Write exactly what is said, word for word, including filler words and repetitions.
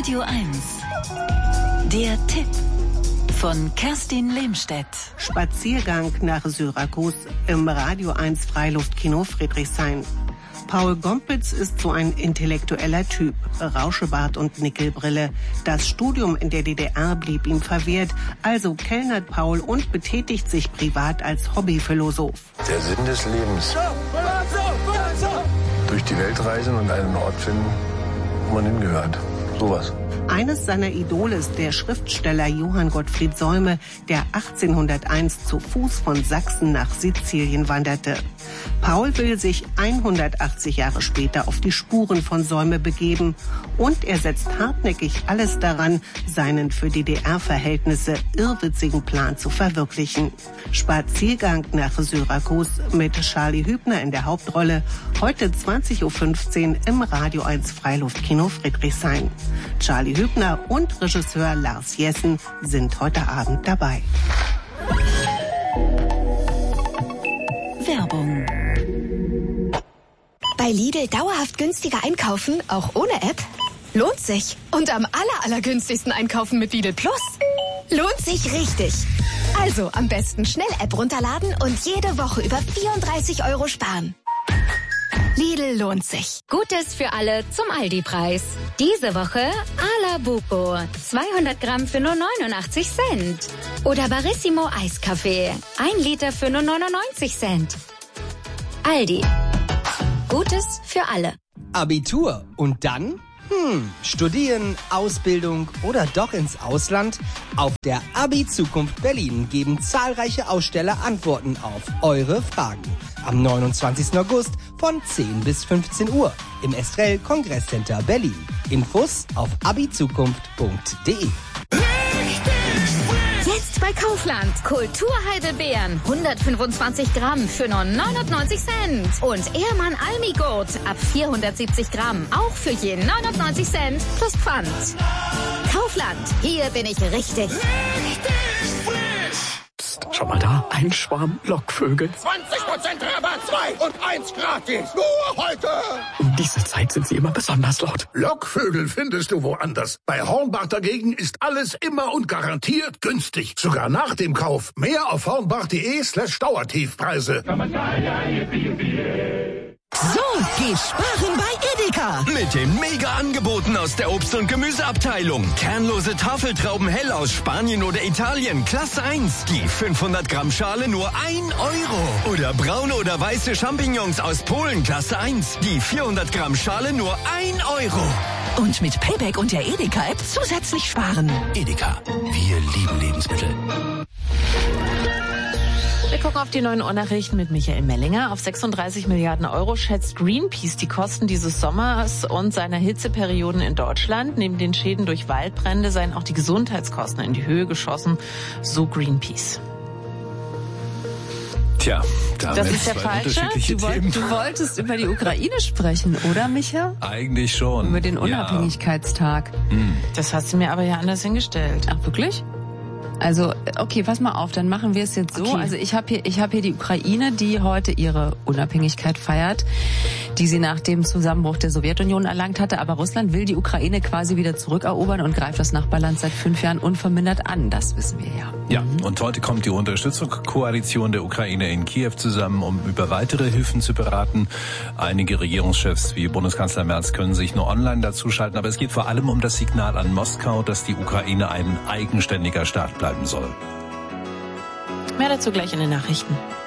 Radio eins. Der Tipp von Kerstin Lehmstedt. Spaziergang nach Syrakus im Radio eins Freiluftkino Friedrichshain. Paul Gompitz ist so ein intellektueller Typ. Rauschebart und Nickelbrille. Das Studium in der D D R blieb ihm verwehrt. Also kellnert Paul und betätigt sich privat als Hobbyphilosoph. Der Sinn des Lebens. Durch die Welt reisen und einen Ort finden, wo man hingehört. Sowas. Eines seiner Idole ist der Schriftsteller Johann Gottfried Säume, der achtzehnhunderteins zu Fuß von Sachsen nach Sizilien wanderte. Paul will sich hundertachtzig Jahre später auf die Spuren von Säume begeben und er setzt hartnäckig alles daran, seinen für D D R-Verhältnisse irrwitzigen Plan zu verwirklichen. Spaziergang nach Syrakus mit Charlie Hübner in der Hauptrolle, heute zwanzig Uhr fünfzehn im Radio eins Freiluftkino Friedrichshain. Charlie Hübner und Regisseur Lars Jessen sind heute Abend dabei. Werbung. Bei Lidl dauerhaft günstiger einkaufen, auch ohne App? Lohnt sich. Und am aller, allergünstigsten einkaufen mit Lidl Plus? Lohnt sich richtig. Also am besten schnell App runterladen und jede Woche über vierunddreißig Euro sparen. Lidl lohnt sich. Gutes für alle zum Aldi-Preis. Diese Woche Ala Buco. zweihundert Gramm für nur neunundachtzig Cent. Oder Barissimo Eiskaffee. ein Liter für nur neunundneunzig Cent. Aldi. Gutes für alle. Abitur. Und dann? Hm, studieren, Ausbildung oder doch ins Ausland? Auf der Abi-Zukunft Berlin geben zahlreiche Aussteller Antworten auf eure Fragen. Am neunundzwanzigsten August von zehn bis fünfzehn Uhr im Estrell Kongresscenter Berlin. Infos auf abizukunft punkt de. Jetzt bei Kaufland. Kulturheidelbeeren. hundertfünfundzwanzig Gramm für nur neunundneunzig Cent. Und Ehrmann Almigurt ab vierhundertsiebzig Gramm. Auch für je neunundneunzig Cent plus Pfand. Kaufland. Hier bin ich richtig. Psst, schau mal da. Ein Schwarm Lockvögel. zwanzig Prozent Rabatt, zwei und eins gratis. Nur heute. Um diese Zeit sind sie immer besonders laut. Lockvögel findest du woanders. Bei Hornbach dagegen ist alles immer und garantiert günstig. Sogar nach dem Kauf. Mehr auf hornbach.de slash Dauertiefpreise. So, geh sparen bei Edeka. Mit den Mega-Angeboten aus der Obst- und Gemüseabteilung. Kernlose Tafeltrauben hell aus Spanien oder Italien. Klasse eins. Die fünfhundert Gramm Schale nur ein Euro. Oder braune oder weiße Champignons aus Polen. Klasse eins. Die vierhundert Gramm Schale nur ein Euro. Und mit Payback und der Edeka-App zusätzlich sparen. Edeka. Wir lieben Lebensmittel. Wir gucken auf die neuen Ohrnachrichten mit Michael Mellinger. Auf sechsunddreißig Milliarden Euro schätzt Greenpeace die Kosten dieses Sommers und seiner Hitzeperioden in Deutschland. Neben den Schäden durch Waldbrände seien auch die Gesundheitskosten in die Höhe geschossen, so Greenpeace. Tja, da das haben ist der zwei falsche. unterschiedliche Du, wollt, Themen. du wolltest über die Ukraine sprechen, oder, Micha? Eigentlich schon. Über den Unabhängigkeitstag. Ja. Hm. Das hast du mir aber ja anders hingestellt. Ach, wirklich? Also, okay, pass mal auf, dann machen wir es jetzt so. Okay. Also ich habe hier, ich habe hier die Ukraine, die heute ihre Unabhängigkeit feiert, die sie nach dem Zusammenbruch der Sowjetunion erlangt hatte. Aber Russland will die Ukraine quasi wieder zurückerobern und greift das Nachbarland seit fünf Jahren unvermindert an. Das wissen wir ja. Ja, mhm. Und heute kommt die Unterstützungskoalition der Ukraine in Kiew zusammen, um über weitere Hilfen zu beraten. Einige Regierungschefs wie Bundeskanzler Merz können sich nur online dazuschalten. Aber es geht vor allem um das Signal an Moskau, dass die Ukraine ein eigenständiger Staat bleibt soll. Mehr dazu gleich in den Nachrichten.